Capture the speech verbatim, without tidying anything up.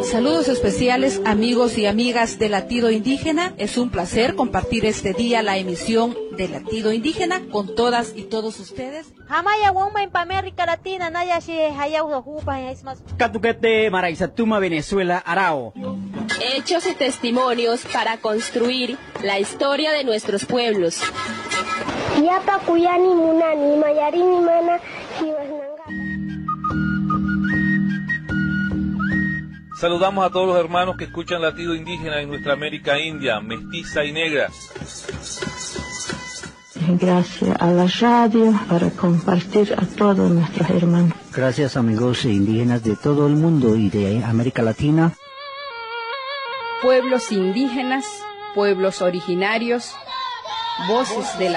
Saludos especiales, amigos y amigas de Latido Indígena. Es un placer compartir este día la emisión de Latido Indígena con todas y todos ustedes. América Latina, Catuquete, Maraizatuma, Venezuela, Arao. Hechos y testimonios para construir la historia de nuestros pueblos. Yapa Kuyani Munani, Mayarini Mana, Saludamos a todos los hermanos que escuchan Latido Indígena en nuestra América India, mestiza y negra. Gracias a la radio para compartir a todos nuestros hermanos. Gracias, amigos indígenas de todo el mundo y de América Latina. Pueblos indígenas, pueblos originarios, voces de la